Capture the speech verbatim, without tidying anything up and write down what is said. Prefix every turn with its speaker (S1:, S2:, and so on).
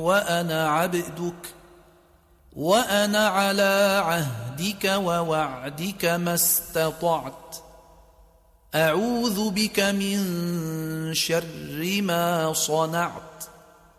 S1: وأنا عبدك وأنا على عهدك ووعدك ما استطعت أعوذ بك من شر ما صنعت